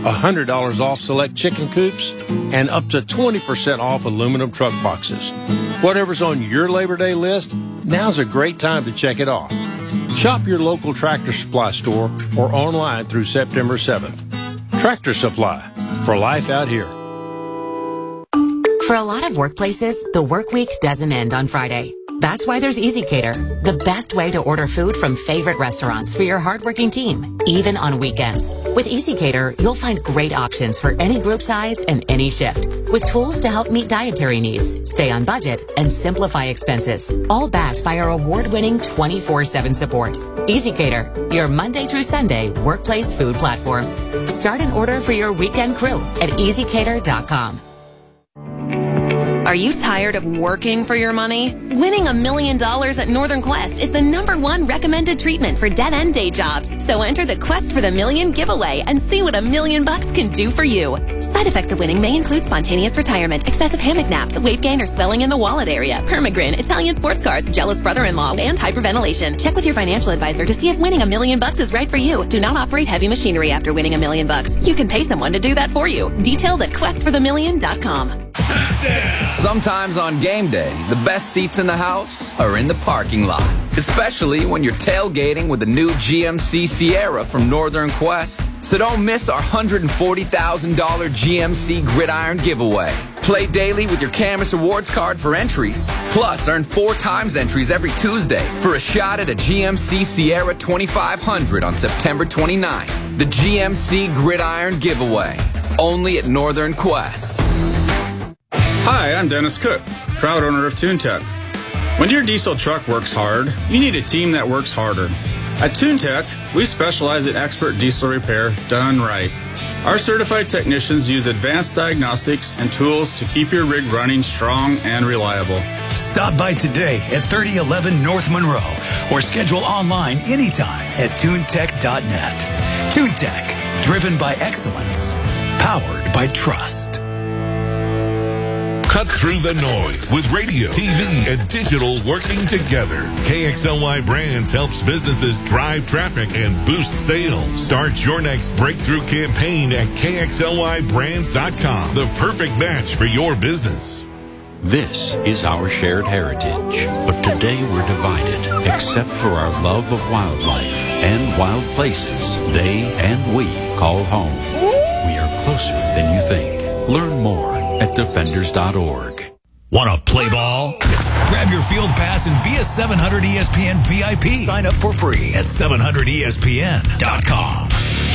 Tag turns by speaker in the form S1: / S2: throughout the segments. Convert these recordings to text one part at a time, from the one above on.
S1: $100 off select chicken coops, and up to 20% off aluminum truck boxes. Whatever's on your Labor Day list, now's a great time to check it off. Shop your local Tractor Supply store or online through September 7th. Tractor Supply, for life out here.
S2: For a lot of workplaces, the work week doesn't end on Friday. That's why there's EasyCater, the best way to order food from favorite restaurants for your hardworking team, even on weekends. With EasyCater, you'll find great options for any group size and any shift, with tools to help meet dietary needs, stay on budget, and simplify expenses, all backed by our award-winning 24/7 support. EasyCater, your Monday through Sunday workplace food platform. Start an order for your weekend crew at easycater.com.
S3: Are you tired of working for your money? Winning $1 million at Northern Quest is the #1 recommended treatment for dead-end day jobs. So enter the Quest for the Million giveaway and see what $1 million can do for you. Side effects of winning may include spontaneous retirement, excessive hammock naps, weight gain or swelling in the wallet area, permagrin, Italian sports cars, jealous brother-in-law, and hyperventilation. Check with your financial advisor to see if winning $1 million is right for you. Do not operate heavy machinery after winning $1 million. You can pay someone to do that for you. Details at questforthemillion.com.
S4: Sometimes on game day, the best seats in the house are in the parking lot. Especially when you're tailgating with the new GMC Sierra from Northern Quest. So don't miss our $140,000 GMC Gridiron giveaway. Play daily with your Camus Awards card for entries. Plus, earn 4 times entries every Tuesday for a shot at a GMC Sierra 2500 on September 29th. The GMC Gridiron giveaway. Only at Northern Quest.
S5: Hi, I'm Dennis Cook, proud owner of TuneTech. When your diesel truck works hard, you need a team that works harder. At TuneTech, we specialize in expert diesel repair done right. Our certified technicians use advanced diagnostics and tools to keep your rig running strong and reliable.
S6: Stop by today at 3011 North Monroe or schedule online anytime at tunetech.net. TuneTech, driven by excellence, powered by trust.
S7: Cut through the noise with radio, TV, and digital working together. KXLY Brands helps businesses drive traffic and boost sales. Start your next breakthrough campaign at KXLYBrands.com. The perfect match for your business.
S8: This is our shared heritage, but today we're divided, except for our love of wildlife and wild places they and we call home. We are closer than you think. Learn more at defenders.org.
S6: Want to play ball? Grab your field pass and be a 700 ESPN VIP. Sign up for free at 700ESPN.com.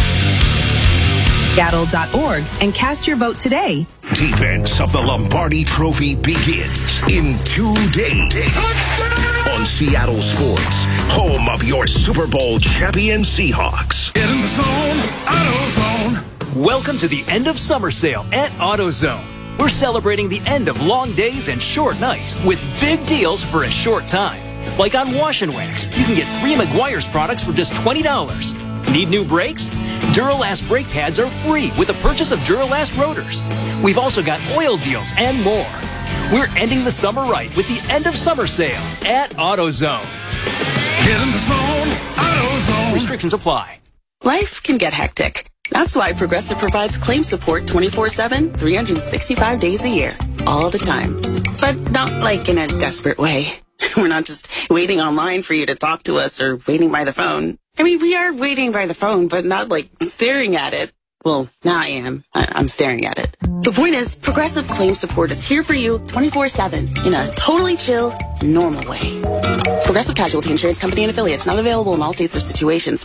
S9: Seattle.org and cast your vote today.
S10: Defense of the Lombardi Trophy begins in 2 days. On Seattle Sports, home of your Super Bowl champion Seahawks.
S11: Get in the zone, AutoZone.
S12: Welcome to the end of summer sale at AutoZone. We're celebrating the end of long days and short nights with big deals for a short time. Like on Wash and Wax, you can get 3 Meguiar's products for just $20. Need new brakes? Duralast brake pads are free with the purchase of Duralast rotors. We've also got oil deals and more. We're ending the summer right with the end of summer sale at AutoZone.
S11: Get in the zone, AutoZone.
S12: Restrictions apply.
S13: Life can get hectic. That's why Progressive provides claim support 24/7, 365 days a year, all the time. But not like in a desperate way. We're not just waiting online for you to talk to us or waiting by the phone. I mean, we are waiting by the phone, but not like staring at it. Well, now I am. I'm staring at it. The point is, Progressive claim support is here for you 24/7 in a totally chill, normal way. Progressive Casualty Insurance Company and Affiliates, not available in all states or situations.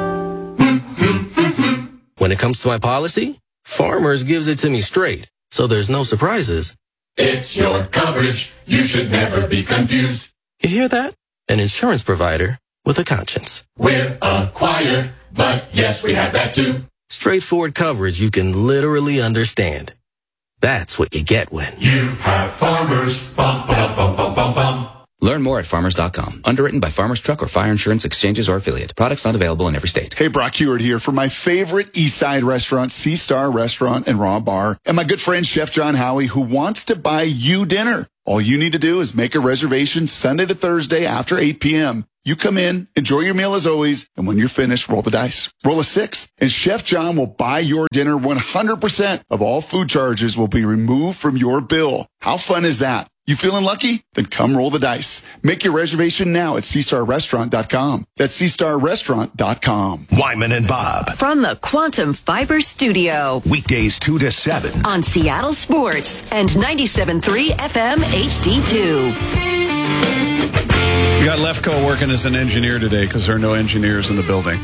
S14: When it comes to my policy, Farmers gives it to me straight, so there's no surprises.
S15: It's your coverage. You should never be confused.
S14: You hear that? An insurance provider with a conscience.
S15: We're a choir, but yes, we have that too.
S14: Straightforward coverage you can literally understand. That's what you get when
S15: you have Farmers. Bum, ba, bum, bum, bum, bum.
S16: Learn more at farmers.com. Underwritten by Farmers Truck or Fire Insurance Exchanges or Affiliate. Products not available in every state.
S17: Hey, Brock Heward here for my favorite East Side restaurant, Sea Star Restaurant and Raw Bar, and my good friend Chef John Howie, who wants to buy you dinner. All you need to do is make a reservation Sunday to Thursday after 8 p.m. You come in, enjoy your meal as always, and when you're finished, roll the dice. Roll a 6, and Chef John will buy your dinner. 100% of all food charges will be removed from your bill. How fun is that? You feeling lucky? Then come roll the dice. Make your reservation now at CStarRestaurant.com. That's CStarRestaurant.com.
S10: Wyman and Bob.
S18: From the Quantum Fiber Studio.
S10: Weekdays 2 to 7.
S18: On Seattle Sports and 97.3 FM HD2.
S5: We got Lefko working as an engineer today because there are no engineers in the building.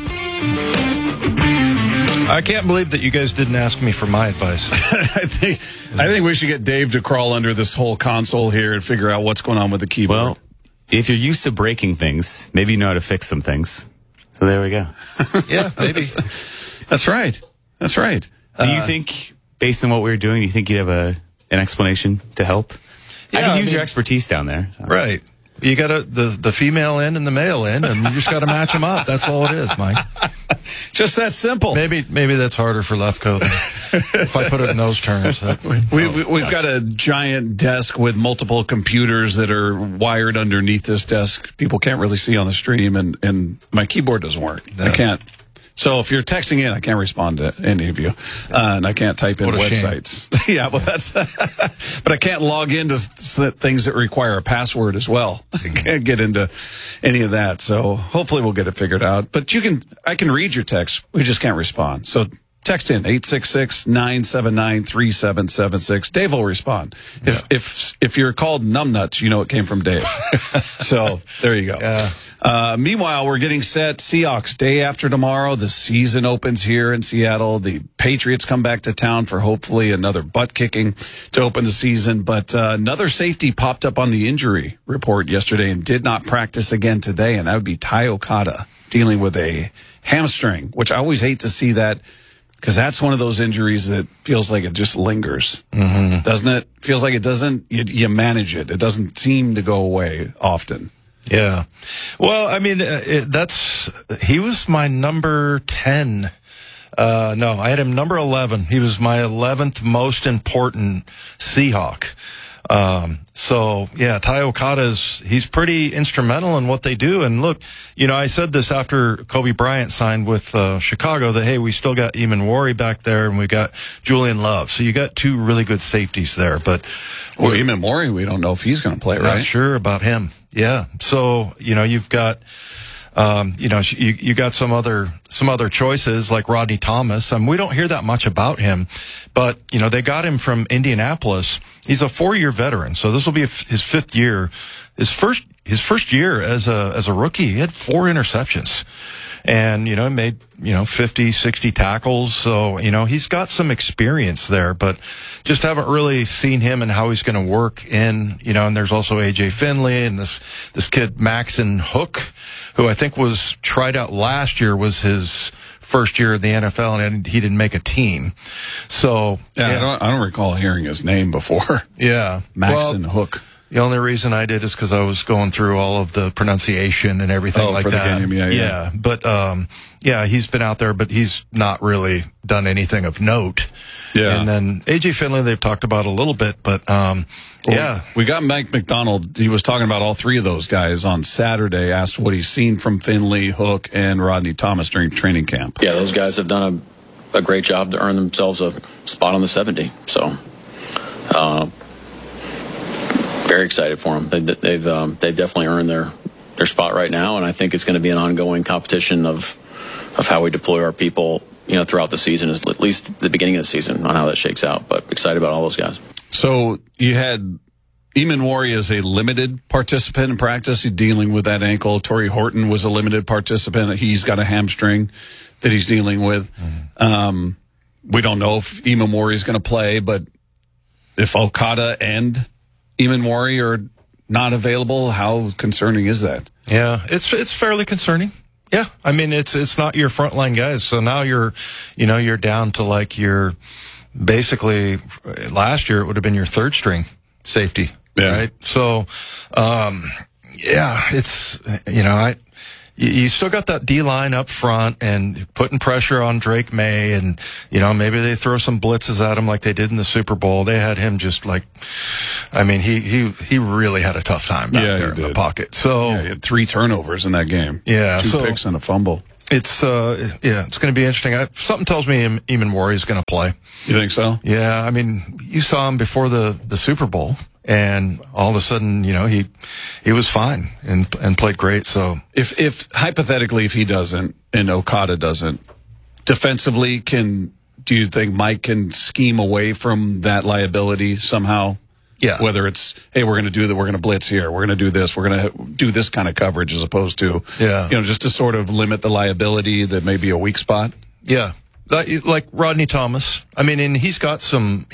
S19: I can't believe that you guys didn't ask me for my advice.
S5: I think we should get Dave to crawl under this whole console here and figure out what's going on with the keyboard.
S20: Well, if you're used to breaking things, maybe you know how to fix some things. So there we go.
S19: Yeah, maybe.
S5: That's right. That's right.
S20: Do you think, based on what we were doing, do you think you'd have an explanation to help?
S19: Yeah,
S20: I could use your expertise down there. So.
S19: Right. You got the female end and the male end, and you just got to match them up. That's all it is, Mike.
S5: Just that simple.
S19: Maybe that's harder for Lefko than if I put it in those terms.
S5: We've got a giant desk with multiple computers that are wired underneath this desk. People can't really see on the stream, and my keyboard doesn't work. No. I can't. So if you're texting in, I can't respond to any of you, and I can't type in websites. Yeah, well, but I can't log into things that require a password as well. I can't get into any of that. So hopefully we'll get it figured out. But I can read your text. We just can't respond. So text in 866-979-3776. Dave will respond. Yeah. If you're called numbnuts, you know it came from Dave. So there you go. Yeah. Meanwhile, we're getting set. Seahawks day after tomorrow. The season opens here in Seattle. The Patriots come back to town for hopefully another butt kicking to open the season. But another safety popped up on the injury report yesterday and did not practice again today, and that would be Ty Okada dealing with a hamstring, which I always hate to see that because that's one of those injuries that feels like it just lingers, doesn't it? Feels like it doesn't. You manage it. It doesn't seem to go away often.
S19: Yeah. Well, I mean, he was my number 10. No, I had him number 11. He was my 11th most important Seahawk. So yeah, Ty Okada he's pretty instrumental in what they do. And look, I said this after Kobe Bryant signed with, Chicago that, hey, we still got Eamon Warry back there and we got Julian Love. So you got two really good safeties there, but.
S5: Well, Eamon Warry, we don't know if he's going to play, right?
S19: Not sure about him. Yeah. So, you've got, you got some other choices like Rodney Thomas. We don't hear that much about him, but, they got him from Indianapolis. He's a 4-year veteran. So this will be his 5th year. His first year as a rookie, he had 4 interceptions. And, made, 50, 60 tackles. So, he's got some experience there, but just haven't really seen him and how he's going to work in, and there's also AJ Finley and this kid Maxon Hook, who I think was tried out last year, was his first year in the NFL, and he didn't make a team. So,
S5: yeah. I don't recall hearing his name before.
S19: Yeah.
S5: Maxon Hook.
S19: The only reason I did is because I was going through all of the pronunciation and everything like that.
S5: The game, yeah.
S19: But he's been out there, but he's not really done anything of note. Yeah. And then AJ Finley, they've talked about a little bit, but
S5: we got Mike McDonald. He was talking about all 3 of those guys on Saturday. Asked what he's seen from Finley, Hook, and Rodney Thomas during training camp.
S21: Yeah, those guys have done a great job to earn themselves a spot on the 70. So. Very excited for them. They've definitely earned their spot right now, and I think it's going to be an ongoing competition of how we deploy our people, throughout the season, at least the beginning of the season, on how that shakes out. But excited about all those guys.
S5: So you had Eamon Warry as a limited participant in practice. He's dealing with that ankle. Torrey Horton was a limited participant. He's got a hamstring that he's dealing with. We don't know if Eamon Warry is going to play, but if Okada and Eamon Warry are not available, how concerning is that?
S19: Yeah, it's fairly concerning. Yeah, I mean it's not your frontline guys. So now you're down to like your basically last year it would have been your 3rd string safety, right? So it's you still got that D-line up front and putting pressure on Drake May, and, you know, maybe they throw some blitzes at him like they did in the Super Bowl. They had him just like, I mean, he really had a tough time back there in the pocket. So
S1: he had 3 turnovers in that game.
S19: Yeah.
S1: 2 picks and a fumble.
S19: It's it's going to be interesting. Something tells me Eamon Warrior is going to play.
S1: You think so?
S19: Yeah. I mean, you saw him before the Super Bowl. And all of a sudden, you know, he was fine and played great. So
S1: if hypothetically, if he doesn't and Okada doesn't, defensively, do you think Mike can scheme away from that liability somehow?
S19: Yeah.
S1: Whether it's, hey, we're going to do that, we're going to blitz here, we're going to do this, we're going to do this kind of coverage, as opposed to, you know, just to sort of limit the liability that may be a weak spot.
S19: Yeah. Like Rodney Thomas. I mean, and he's got some,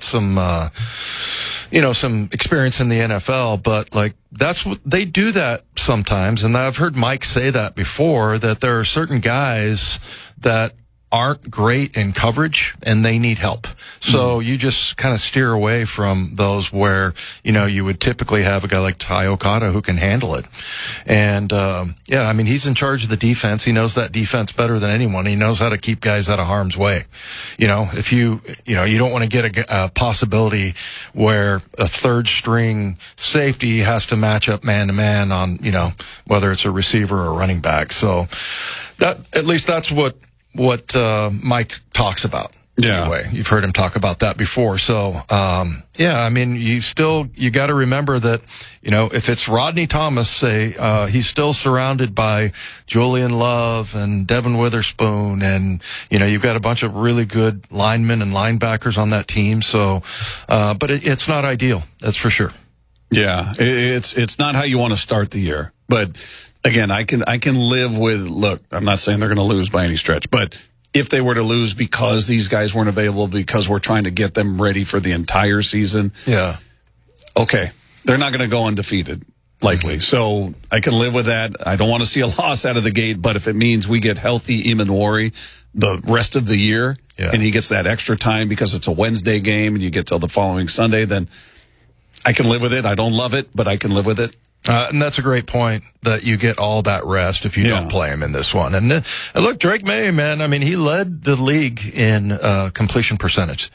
S19: you know, some experience in the NFL, but like that's what they do that sometimes. And I've heard Mike say that before, that there are certain guys that aren't great in coverage and they need help. So you just kind of steer away from those where, you know, you would typically have a guy like Ty Okada who can handle it. And, I mean, he's in charge of the defense. He knows that defense better than anyone. He knows how to keep guys out of harm's way. You know, if you don't want to get a possibility where a third string safety has to match up man to man on, you know, whether it's a receiver or a running back. So at least that's what Mike talks about.
S1: Yeah.
S19: Anyway, you've heard him talk about that before. So, I mean, you got to remember that, you know, if it's Rodney Thomas, say, he's still surrounded by Julian Love and Devin Witherspoon, and, you know, you've got a bunch of really good linemen and linebackers on that team. So, but it's not ideal. That's for sure.
S1: Yeah. It's not how you want to start the year, but again, I can live with, look, I'm not saying they're going to lose by any stretch, but if they were to lose because these guys weren't available, because we're trying to get them ready for the entire season.
S19: Yeah.
S1: Okay. They're not going to go undefeated, likely. So I can live with that. I don't want to see a loss out of the gate, but if it means we get healthy Eamon Warrior the rest of the year, and he gets that extra time because it's a Wednesday game and you get till the following Sunday, then I can live with it. I don't love it, but I can live with it.
S19: And that's a great point, that you get all that rest if you don't play him in this one. And look, Drake May, man, I mean, he led the league in completion percentage,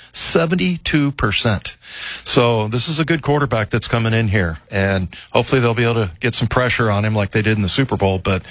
S19: 72%. So this is a good quarterback that's coming in here, and hopefully they'll be able to get some pressure on him like they did in the Super Bowl. But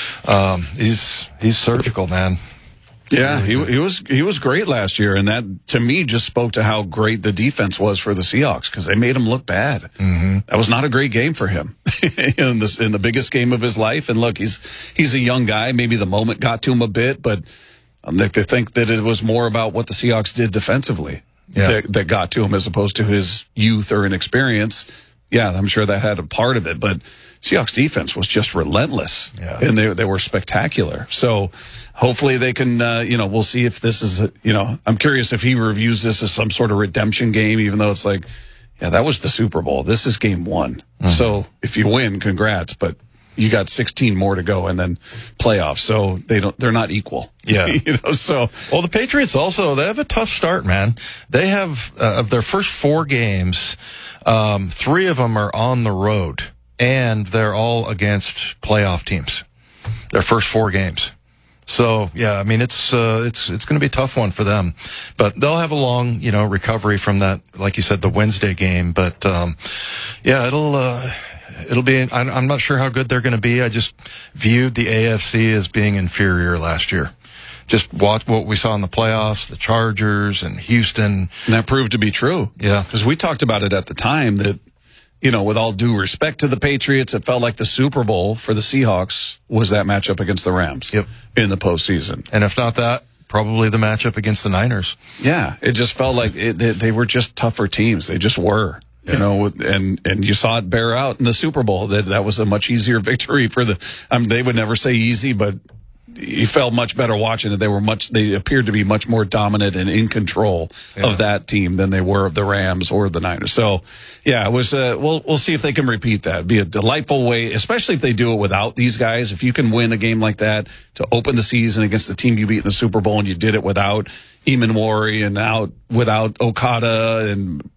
S19: he's surgical, man.
S1: Yeah, he was great last year, and that to me just spoke to how great the defense was for the Seahawks, because they made him look bad.
S19: Mm-hmm.
S1: That was not a great game for him in the biggest game of his life. And look, he's a young guy. Maybe the moment got to him a bit, but they think that it was more about what the Seahawks did defensively that got to him, as opposed to his youth or inexperience. Yeah, I'm sure that had a part of it, but Seahawks defense was just relentless, and they were spectacular. So hopefully they can, we'll see if this is, I'm curious if he reviews this as some sort of redemption game, even though it's like, yeah, that was the Super Bowl. This is game 1. Mm-hmm. So if you win, congrats, but you got 16 more to go and then playoffs. So they're not equal.
S19: Yeah.
S1: Well,
S19: the Patriots also, they have a tough start, man. They have, of their first 4 games, 3 of them are on the road, and they're all against playoff teams. Their first 4 games. So, yeah, I mean, it's going to be a tough one for them, but they'll have a long, recovery from that, like you said, the Wednesday game. But, it'll be, I'm not sure how good they're going to be. I just viewed the AFC as being inferior last year. Just watch what we saw in the playoffs, the Chargers and Houston.
S1: And that proved to be true.
S19: Yeah.
S1: Because we talked about it at the time that, with all due respect to the Patriots, it felt like the Super Bowl for the Seahawks was that matchup against the Rams in the postseason.
S19: And if not that, probably the matchup against the Niners.
S1: Yeah. It just felt like they were just tougher teams. They just were. Yeah. And you saw it bear out in the Super Bowl. That was a much easier victory for they would never say easy, but you felt much better watching it. They appeared to be much more dominant and in control of that team than they were of the Rams or the Niners. So, yeah, it was, we'll see if they can repeat that. It'd be a delightful way, especially if they do it without these guys. If you can win a game like that to open the season against the team you beat in the Super Bowl, and you did it without Eamon Warrior and without Okada and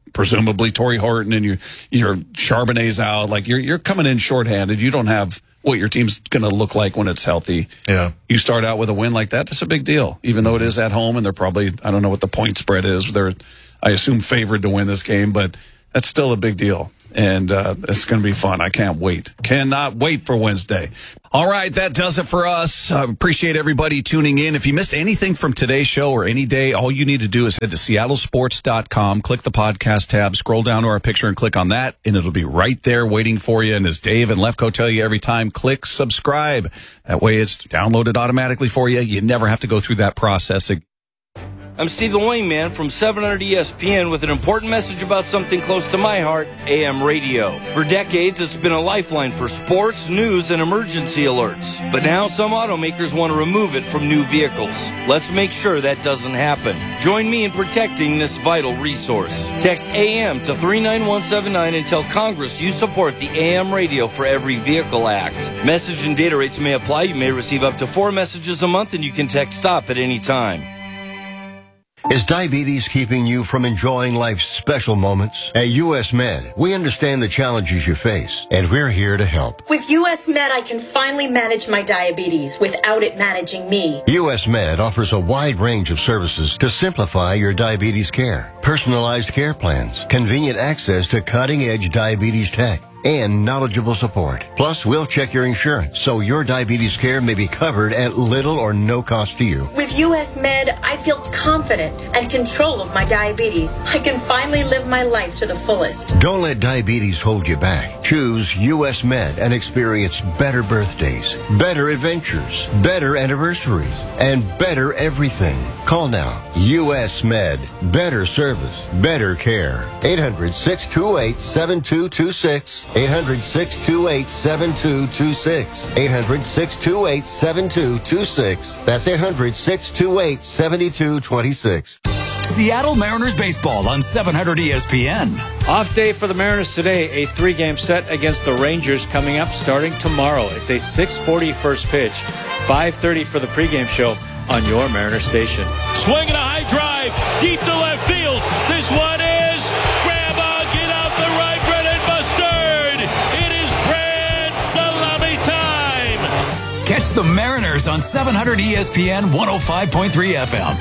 S1: presumably Torrey Horton and your Charbonnet's out. Like you're coming in shorthanded. You don't have what your team's going to look like when it's healthy.
S19: Yeah.
S1: You start out with a win like that, that's a big deal. Even though it is at home and they're probably, I don't know what the point spread is. They're, I assume, favored to win this game, but that's still a big deal. And it's going to be fun. I can't wait. Cannot wait for Wednesday. All right, that does it for us. Appreciate everybody tuning in. If you missed anything from today's show or any day, all you need to do is head to seattlesports.com, click the podcast tab, scroll down to our picture and click on that, and it'll be right there waiting for you. And as Dave and Lefko tell you every time, click subscribe. That way it's downloaded automatically for you. You never have to go through that process again.
S2: I'm Stephen Wingman from 700 ESPN with an important message about something close to my heart, AM radio. For decades, it's been a lifeline for sports, news, and emergency alerts. But now some automakers want to remove it from new vehicles. Let's make sure that doesn't happen. Join me in protecting this vital resource. Text AM to 39179 and tell Congress you support the AM Radio for Every Vehicle Act. Message and data rates may apply. You may receive up to 4 messages a month, and you can text STOP at any time.
S22: Is diabetes keeping you from enjoying life's special moments? At U.S. Med, we understand the challenges you face, and we're here to help.
S23: With U.S. Med, I can finally manage my diabetes without it managing me.
S22: U.S. Med offers a wide range of services to simplify your diabetes care. Personalized care plans, convenient access to cutting-edge diabetes tech, and knowledgeable support. Plus, we'll check your insurance so your diabetes care may be covered at little or no cost to you.
S23: With U.S. Med, I feel confident and control of my diabetes. I can finally live my life to the fullest.
S22: Don't let diabetes hold you back. Choose U.S. Med and experience better birthdays, better adventures, better anniversaries, and better everything. Call now. U.S. Med. Better service, better care. 800-628-7226. 800-628-7226. 800-628-7226. That's 800-628-7226.
S6: Seattle Mariners baseball on 700 ESPN.
S24: Off day for the Mariners today. A 3-game set against the Rangers coming up starting tomorrow. It's a 6:40 first pitch, 5:30 for the pregame show on your Mariner station.
S25: Swinging a high drive deep to left field. This one is grandma, get out the right, Brennan Mustard. It is grand salami time.
S6: Catch the Mariners on 700 ESPN 105.3 FM.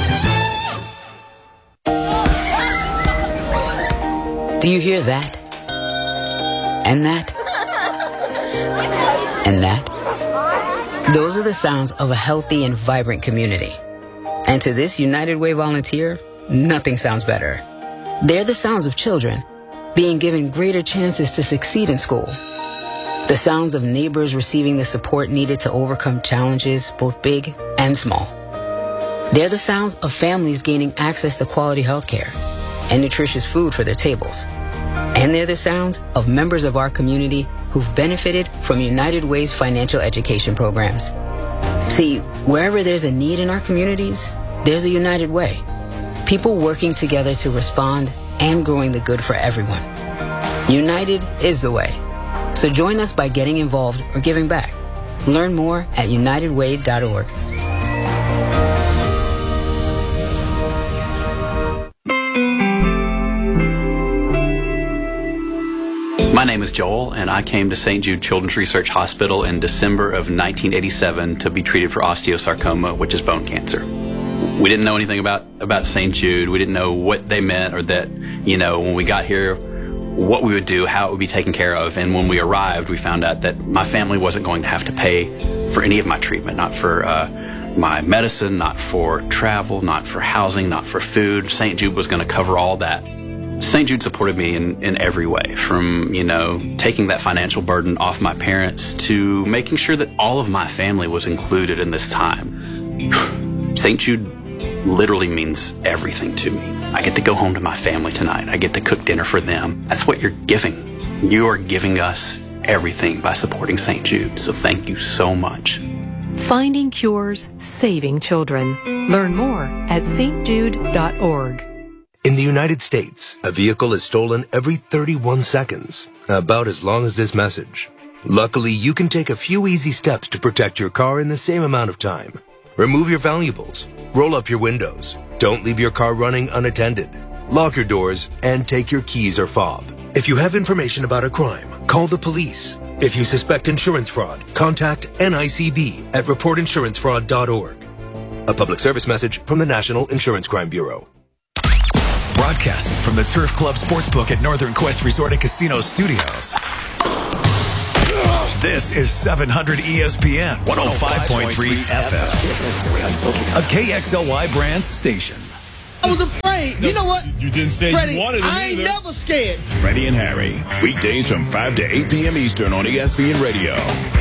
S26: Do you hear that? And that? And that? Those are the sounds of a healthy and vibrant community. And to this United Way volunteer, nothing sounds better. They're the sounds of children being given greater chances to succeed in school. The sounds of neighbors receiving the support needed to overcome challenges, both big and small. They're the sounds of families gaining access to quality health care and nutritious food for their tables. And they're the sounds of members of our community who've benefited from United Way's financial education programs. See, wherever there's a need in our communities, there's a United Way. People working together to respond and growing the good for everyone. United is the way. So join us by getting involved or giving back. Learn more at unitedway.org.
S27: My name is Joel, and I came to St. Jude Children's Research Hospital in December of 1987 to be treated for osteosarcoma, which is bone cancer. We didn't know anything about St. Jude. We didn't know what they meant or that, when we got here, what we would do, how it would be taken care of. And when we arrived, we found out that my family wasn't going to have to pay for any of my treatment, not for my medicine, not for travel, not for housing, not for food. St. Jude was going to cover all that. St. Jude supported me in every way, from, taking that financial burden off my parents to making sure that all of my family was included in this time. St. Jude literally means everything to me. I get to go home to my family tonight. I get to cook dinner for them. That's what you're giving. You are giving us everything by supporting St. Jude. So thank you so much.
S28: Finding cures, saving children. Learn more at stjude.org.
S29: In the United States, a vehicle is stolen every 31 seconds, about as long as this message. Luckily, you can take a few easy steps to protect your car in the same amount of time. Remove your valuables. Roll up your windows. Don't leave your car running unattended. lock your doors, and take your keys or fob. If you have information about a crime, call the police. If you suspect insurance fraud, contact NICB at reportinsurancefraud.org. A public service message from the National Insurance Crime Bureau.
S6: Broadcasting from the Turf Club Sportsbook at Northern Quest Resort and Casino Studios. This is 700 ESPN 105.3 FM. A KXLY Brands station.
S3: I was afraid. You know what?
S4: You didn't say
S3: Freddie,
S4: you wanted it
S3: I ain't
S4: either.
S3: never scared.
S4: Freddie and Harry, weekdays from 5 to 8 p.m. Eastern on ESPN Radio.